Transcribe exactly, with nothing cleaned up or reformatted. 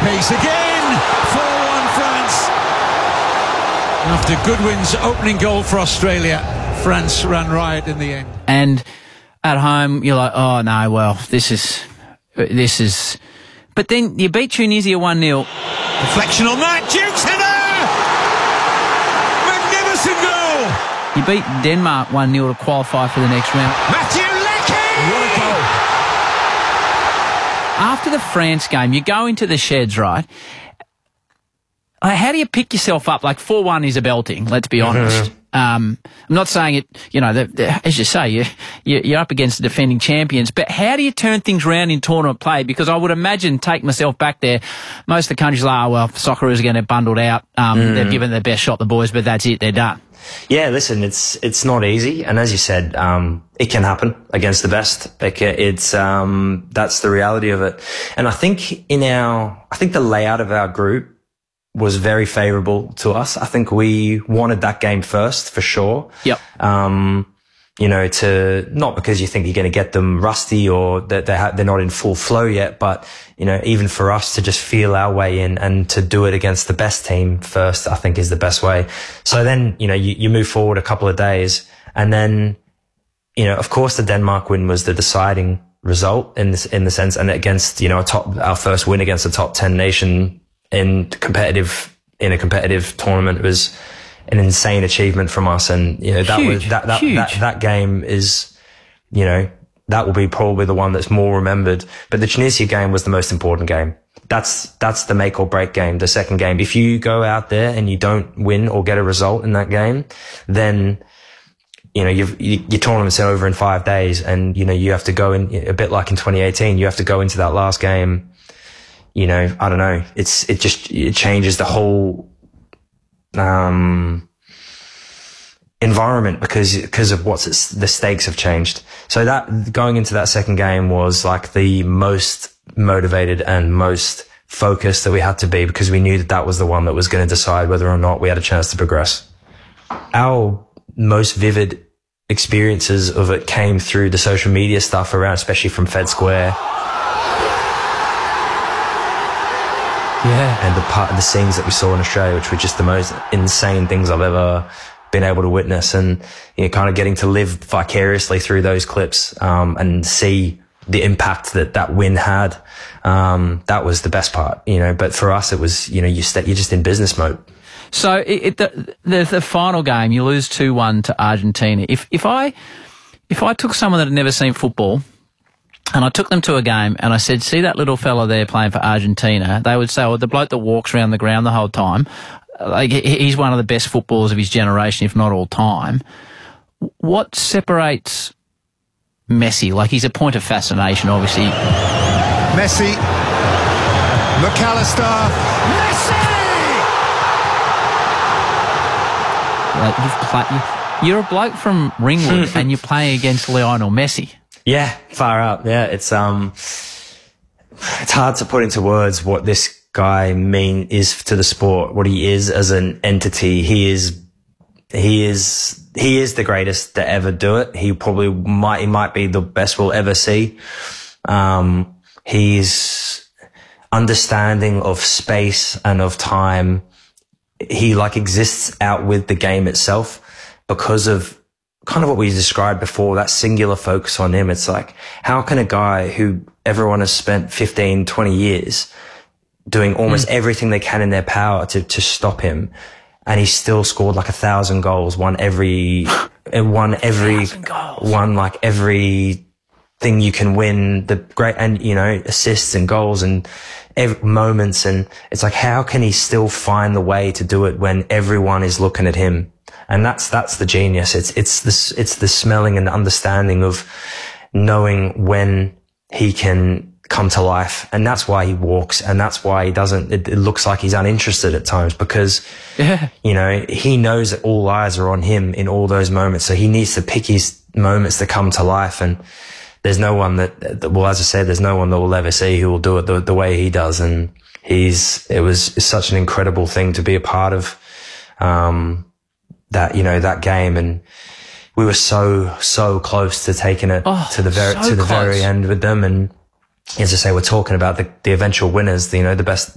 pace again. four one France. After Goodwin's opening goal for Australia, France ran riot in the end. And at home, you're like, oh, no, well, this is... This is... But then you beat Tunisia one nil. Deflection on that. Duke's header! Magnificent goal! You beat Denmark one nil to qualify for the next round. Matthew Leckie! What a goal! After the France game, you go into the sheds, right? Uh, How do you pick yourself up? Like four one is a belting, let's be honest. Um, I'm not saying it, you know, the, the, as you say, you, you, you're up against the defending champions, but how do you turn things around in tournament play? Because I would imagine, take myself back there, most of the countries are like, oh, well, Socceroos are going to bundled out. Um, mm. They've given their best shot, the boys, but that's it, they're done. Yeah, listen, it's it's not easy, and as you said, um, it can happen against the best. It can, it's um, that's the reality of it. And I think in our, I think the layout of our group was very favourable to us. I think we wanted that game first, for sure. Yep. Um, you know, to, not because you think you're going to get them rusty or that they're, ha- they're not in full flow yet, but, you know, even for us to just feel our way in and to do it against the best team first, I think is the best way. So then, you know, you, you move forward a couple of days and then, you know, of course the Denmark win was the deciding result in this, in the sense, and against, you know, a top, our first win against a top ten nation in competitive, in a competitive tournament was an insane achievement from us. And, you know, that huge, was, that, that, huge. that, that game is, you know, that will be probably the one that's more remembered. But the Tunisia game was the most important game. That's, that's the make or break game, the second game. If you go out there and you don't win or get a result in that game, then, you know, you've, you, your tournament's over in five days and, you know, you have to go in, a bit like in twenty eighteen, you have to go into that last game. You know, I don't know. It's, it just, it changes the whole, um, environment because, because of what's, it's, the stakes have changed. So that, going into that second game was like the most motivated and most focused that we had to be because we knew that that was the one that was going to decide whether or not we had a chance to progress. Our most vivid experiences of it came through the social media stuff around, especially from Fed Square. Yeah. And the part, the scenes that we saw in Australia, which were just the most insane things I've ever been able to witness, and, you know, kind of getting to live vicariously through those clips, um, and see the impact that that win had. Um, that was the best part, you know, but for us, it was, you know, you st- you're just in business mode. So it, it, the, the, the final game, you lose two one to Argentina. If, if I, if I took someone that had never seen football, and I took them to a game and I said, see that little fella there playing for Argentina? They would say, oh, the bloke that walks around the ground the whole time, like, he's one of the best footballers of his generation, if not all time. What separates Messi? Like, he's a point of fascination, obviously. Messi. McAllister. Messi! Like, you've play, you're a bloke from Ringwood and you're playing against Lionel Messi. Yeah, far out. Yeah, it's um, it's hard to put into words what this guy mean is to the sport, what he is as an entity. He is, he is, he is the greatest to ever do it. He probably might, he might be the best we'll ever see. Um, he's understanding of space and of time. He like exists out with the game itself because of kind of what we described before, that singular focus on him. It's like, how can a guy who everyone has spent fifteen, twenty years doing almost mm. everything they can in their power to, to stop him, and he's still scored like a thousand goals, won every, won every, won like every thing you can win, the great, and, you know, assists and goals and every, moments. And it's like, how can he still find the way to do it when everyone is looking at him? And that's, that's the genius. It's, it's this, it's the smelling and understanding of knowing when he can come to life. And that's why he walks. And that's why he doesn't, it, it looks like he's uninterested at times because, yeah. you know, he knows that all eyes are on him in all those moments. So he needs to pick his moments to come to life. And there's no one that, well, as I said, there's no one that will ever see who will do it the, the way he does. And he's, it was it's such an incredible thing to be a part of, um, that, you know, that game. And we were so, so close to taking it oh, to the very, so to the close. very end with them. And as I say, we're talking about the, the eventual winners, you know, the best,